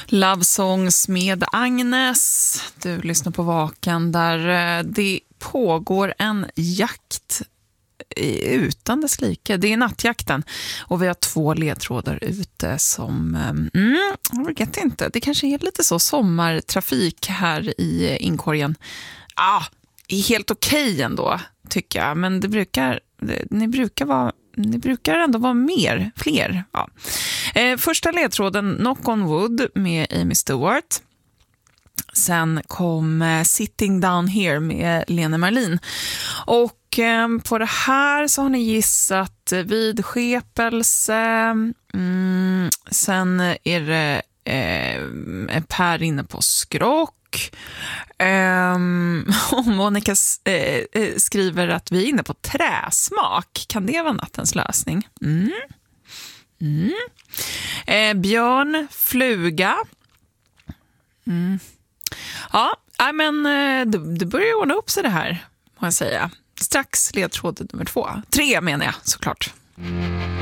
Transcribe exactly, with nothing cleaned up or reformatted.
Love Songs med Agnes. Du lyssnar på Vaken där det pågår en jakt utan dess like. Det är nattjakten och vi har två ledtrådar ute som, mm, jag vet inte, det kanske är lite så sommartrafik här i inkorgen. Ah, är helt okej ändå tycker jag, men det brukar, det, ni brukar vara Ni brukar ändå vara mer, fler. Ja. Eh, första ledtråden Knock on Wood med Amy Stewart. Sen kom eh, Sitting Down Here med Lena Marlin. Och eh, på det här så har ni gissat vidskepelse. Mm, sen är det eh, Per inne på skrock. Um, och Monica eh, skriver att vi är inne på träsmak. Kan det vara nattens lösning? Mm. Mm. Eh, Björn, fluga. Mm. Ja, men det, det börjar ordna upp sig det här, må jag säga. Strax ledtråd nummer två. Tre menar jag, såklart.